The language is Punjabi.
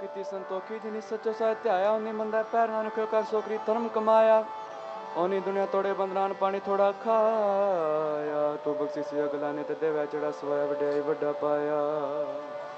ਕੀਤੀ ਸੰਤੋਖੀ ਜਿਨੀ ਸੱਚੋ ਸਾਹਿਤ ਆਇਆ ਉਹਨੇ ਮੰਦਾ ਪੈਰ ਨਾਲ ਕਿਉਂ ਕਰ ਸੋਕਰੀ ਧਰਮ ਕਮਾਇਆ ਉਹਨੇ ਦੁਨੀਆ ਤੋੜੇ ਬੰਦਨਾਨ ਪਾਣੀ ਥੋੜਾ ਖਾਇਆ ਤੂੰ ਬਖਸ਼ੀ ਸੀ ਅਗਲਾ ਨੇ ਤੇ ਦੇਵਿਆ ਜਿਹੜਾ ਸਵਾਇਆ ਵਡਿਆਈ ਵੱਡਾ ਪਾਇਆ